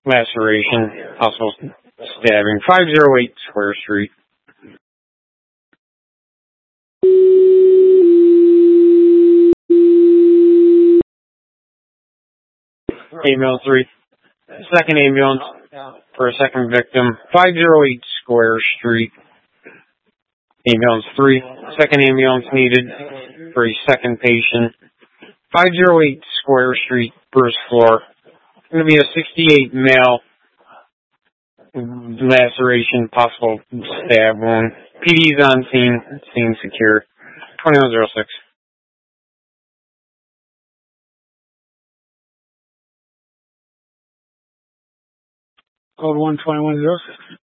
laceration, possible stabbing. 508 Square Street. Ambulance 3. Second ambulance for a second victim. 508 Square Street. Ambulance 3. Second ambulance needed for a second patient. 508 Square Street, first floor. Going to be a 68 male. Laceration, possible stab wound. PD's on scene secure. 2106. Code 12106.